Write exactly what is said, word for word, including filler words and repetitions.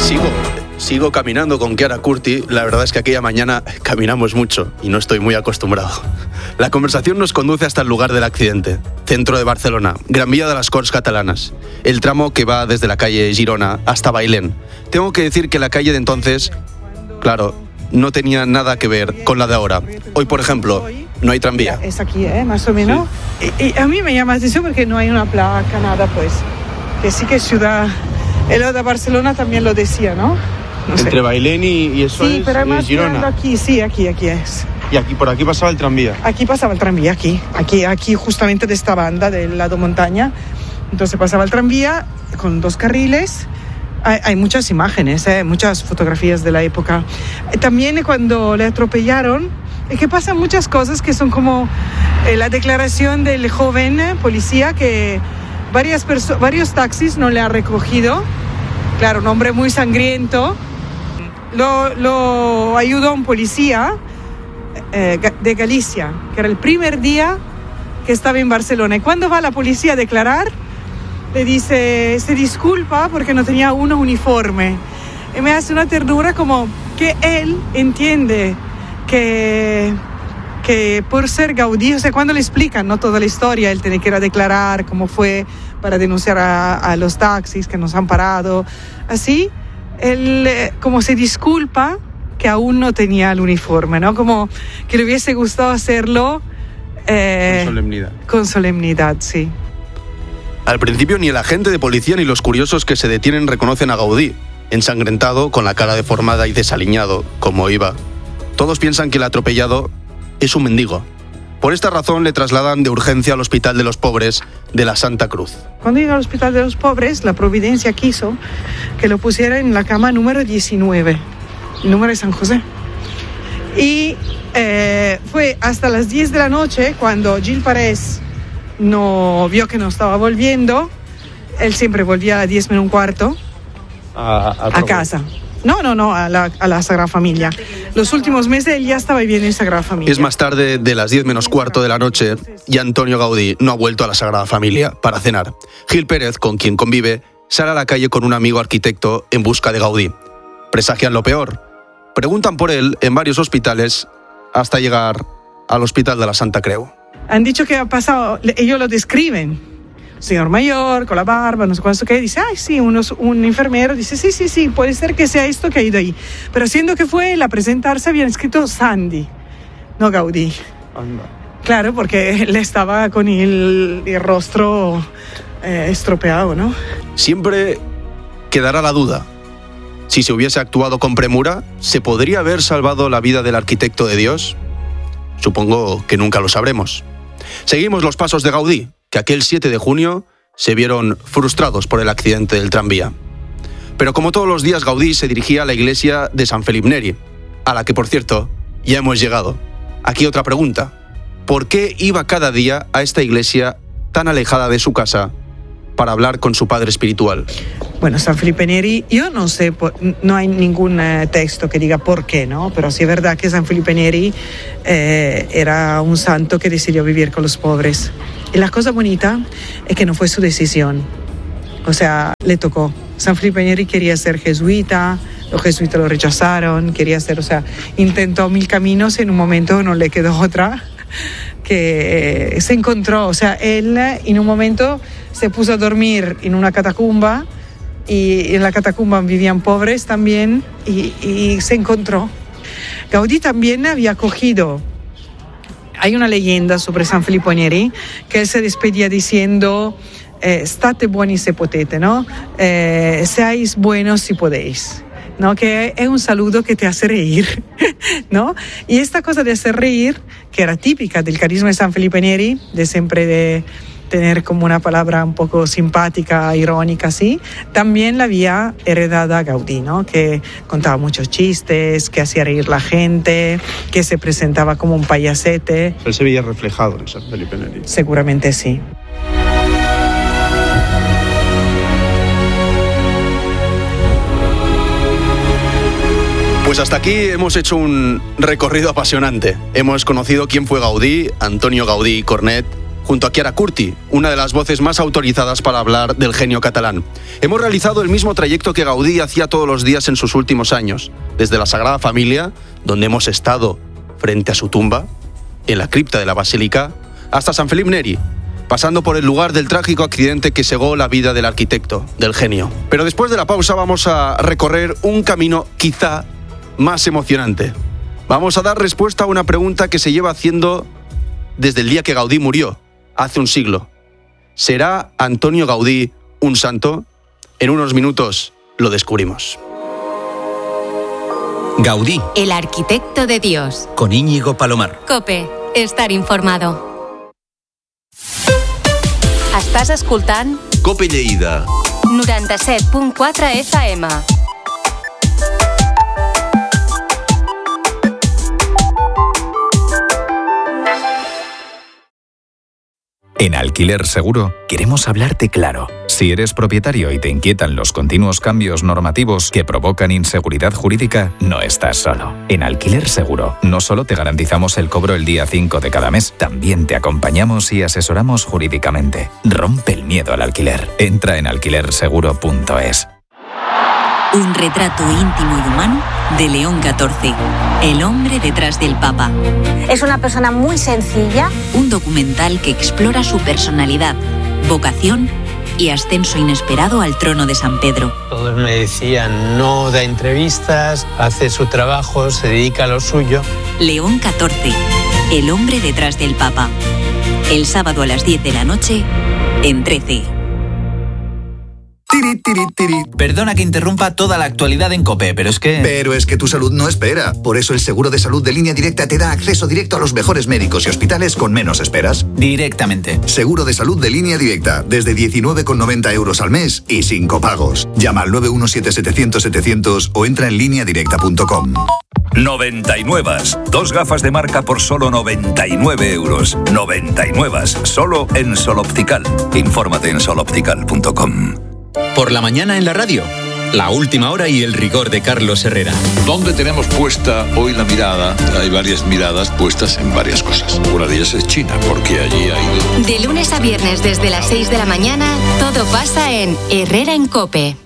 Sigo, sigo caminando con Chiara Curti. La verdad es que aquella mañana caminamos mucho y no estoy muy acostumbrado. La conversación nos conduce hasta el lugar del accidente, centro de Barcelona, Gran Vía de las Corts Catalanas, el tramo que va desde la calle Girona hasta Bailén. Tengo que decir que la calle de entonces, claro, no tenía nada que ver con la de ahora. Hoy, por ejemplo, no hay tranvía. Es aquí, ¿eh? Más o menos. Sí. Y, y a mí me llama la atención porque no hay una placa, nada, pues. Que sí que ciudad... El de Barcelona también lo decía, ¿no? No Entre sé. Bailén y, y eso sí, es, pero además es Girona. Aquí, sí, aquí, aquí es. Y aquí, por aquí pasaba el tranvía. Aquí pasaba el tranvía, aquí. Aquí, aquí justamente de esta banda, del lado montaña. Entonces pasaba el tranvía con dos carriles. Hay, hay muchas imágenes, ¿eh? Muchas fotografías de la época. También cuando le atropellaron, es que pasan muchas cosas que son como eh, la declaración del joven policía que varias perso- varios taxis no le han recogido. Claro, un hombre muy sangriento. Lo, lo ayudó un policía eh, de Galicia, que era el primer día que estaba en Barcelona. Y cuando va la policía a declarar, le dice, se disculpa porque no tenía un uniforme. Y me hace una ternura como que él entiende que, que por ser Gaudí, o sea, cuando le explican, ¿no?, toda la historia, él tiene que ir a declarar cómo fue para denunciar a, a los taxis que nos han parado, así, él eh, como se disculpa que aún no tenía el uniforme, ¿no? Como que le hubiese gustado hacerlo eh, Con solemnidad. Con solemnidad, sí. Al principio ni el agente de policía ni los curiosos que se detienen reconocen a Gaudí, ensangrentado, con la cara deformada y desaliñado, como iba. Todos piensan que el atropellado es un mendigo. Por esta razón le trasladan de urgencia al Hospital de los Pobres de la Santa Cruz. Cuando llegó al Hospital de los Pobres, la Providencia quiso que lo pusiera en la cama número diecinueve, el número de San José. Y eh, fue hasta las diez de la noche cuando Gil Parés no vio que no estaba volviendo. Él siempre volvía a las diez menos un cuarto A, a, a casa. No, no, no, a la, a la Sagrada Familia. Los últimos meses él ya estaba viviendo en Sagrada Familia. Es más tarde de las diez menos cuarto de la noche y Antonio Gaudí no ha vuelto a la Sagrada Familia para cenar. Gil Pérez, con quien convive, sale a la calle con un amigo arquitecto en busca de Gaudí. Presagian lo peor. Preguntan por él en varios hospitales hasta llegar al Hospital de la Santa Creu. Han dicho que ha pasado, ellos lo describen. Señor mayor, con la barba, no sé cuánto que dice, ay, sí, unos, un enfermero dice, sí, sí, sí, puede ser que sea esto que ha ido ahí. Pero siendo que fue él a presentarse, habían escrito Sandy, no Gaudí. Anda. Claro, porque él estaba con el, el rostro eh, estropeado, ¿no? Siempre quedará la duda. Si se hubiese actuado con premura, ¿se podría haber salvado la vida del arquitecto de Dios? Supongo que nunca lo sabremos. Seguimos los pasos de Gaudí, que aquel siete de junio se vieron frustrados por el accidente del tranvía. Pero como todos los días, Gaudí se dirigía a la iglesia de San Felip Neri, a la que, por cierto, ya hemos llegado. Aquí otra pregunta. ¿Por qué iba cada día a esta iglesia tan alejada de su casa para hablar con su padre espiritual? Bueno, San Felipe Neri, yo no sé, no hay ningún eh, texto que diga por qué, ¿no? Pero sí es verdad que San Felipe Neri eh, era un santo que decidió vivir con los pobres. Y la cosa bonita es que no fue su decisión. O sea, le tocó. San Felipe Neri quería ser jesuita, los jesuitas lo rechazaron, quería ser, o sea, intentó mil caminos y en un momento no le quedó otra que eh, se encontró. O sea, él en un momento se puso a dormir en una catacumba y en la catacumba vivían pobres también y, y se encontró. Gaudí también había cogido, hay una leyenda sobre San Filippo Neri que él se despedía diciendo eh, state buoni se potete, ¿no? Eh, seáis buenos si podéis, ¿no? Que es un saludo que te hace reír, ¿no? Y esta cosa de hacer reír, que era típica del carisma de San Felipe Neri, de siempre de tener como una palabra un poco simpática, irónica, así, también la había heredada Gaudí, ¿no? Que contaba muchos chistes, que hacía reír la gente, que se presentaba como un payasete. Él se veía reflejado en San Felipe Neri. Seguramente sí. Pues hasta aquí hemos hecho un recorrido apasionante. Hemos conocido quién fue Gaudí, Antonio Gaudí Cornet, junto a Chiara Curti, una de las voces más autorizadas para hablar del genio catalán. Hemos realizado el mismo trayecto que Gaudí hacía todos los días en sus últimos años, desde la Sagrada Familia, donde hemos estado frente a su tumba, en la cripta de la Basílica, hasta San Felip Neri, pasando por el lugar del trágico accidente que cegó la vida del arquitecto, del genio. Pero después de la pausa vamos a recorrer un camino quizá más emocionante. Vamos a dar respuesta a una pregunta que se lleva haciendo desde el día que Gaudí murió, hace un siglo. ¿Será Antonio Gaudí un santo? En unos minutos lo descubrimos. Gaudí, el arquitecto de Dios. Con Íñigo Palomar. COPE, estar informado. Estàs escoltant COPE Lleida noranta-set punt quatre F M. En Alquiler Seguro queremos hablarte claro. Si eres propietario y te inquietan los continuos cambios normativos que provocan inseguridad jurídica, no estás solo. En Alquiler Seguro no solo te garantizamos el cobro el día cinco de cada mes, también te acompañamos y asesoramos jurídicamente. Rompe el miedo al alquiler. Entra en alquiler seguro punto es. Un retrato íntimo y humano de León catorce, el hombre detrás del Papa. Es una persona muy sencilla. Un documental que explora su personalidad, vocación y ascenso inesperado al trono de San Pedro. Todos me decían, no da entrevistas, hace su trabajo, se dedica a lo suyo. León catorce, el hombre detrás del Papa. El sábado a las diez de la noche, en trece. Tiri, tiri, tiri. Perdona que interrumpa toda la actualidad en COPE, pero es que... Pero es que tu salud no espera. Por eso el seguro de salud de Línea Directa te da acceso directo a los mejores médicos y hospitales con menos esperas. Directamente. Seguro de salud de Línea Directa, desde diecinueve con noventa euros al mes y sin copagos. Llama al nueve uno siete setecientos setecientos o entra en línea directa punto com. noventa y nueve. Dos gafas de marca por solo noventa y nueve euros. noventa y nueve. Solo en Sol Optical. Infórmate en sol optical punto com. Por la mañana en la radio, la última hora y el rigor de Carlos Herrera. ¿Dónde tenemos puesta hoy la mirada? Hay varias miradas puestas en varias cosas. Una de ellas es China, porque allí ha ido... De lunes a viernes desde las seis de la mañana, todo pasa en Herrera en COPE.